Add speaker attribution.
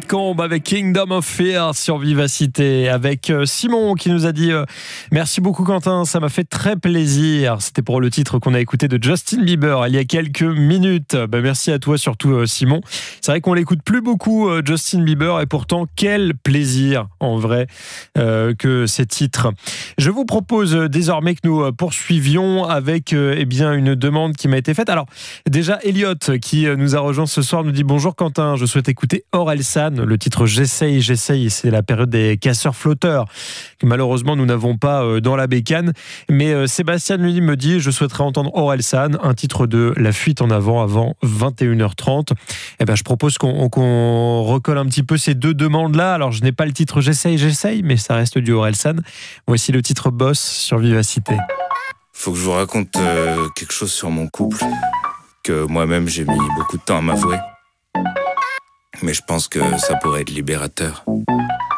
Speaker 1: Combe avec Kingdom of Fear sur Vivacité, avec Simon qui nous a dit merci beaucoup Quentin, ça m'a fait très plaisir. C'était pour le titre qu'on a écouté de Justin Bieber il y a quelques minutes. Merci à toi surtout Simon. C'est vrai qu'on l'écoute plus beaucoup Justin Bieber, et pourtant quel plaisir en vrai que ces titres. Je vous propose désormais que nous poursuivions avec une demande qui m'a été faite. Alors déjà Elliot qui nous a rejoint ce soir nous dit bonjour Quentin, je souhaite écouter Orelsan, le titre J'essaye, c'est la période des casseurs flotteurs que malheureusement nous n'avons pas dans la bécane, mais Sébastien lui me dit je souhaiterais entendre Orelsan, un titre de La Fuite en avant 21h30. Je propose qu'on recolle un petit peu ces deux demandes là. Alors je n'ai pas le titre J'essaye, mais ça reste du Orelsan. Voici le titre Boss sur Vivacité.
Speaker 2: Faut que je vous raconte quelque chose sur mon couple que moi-même j'ai mis beaucoup de temps à m'avouer. Mais je pense que ça pourrait être libérateur.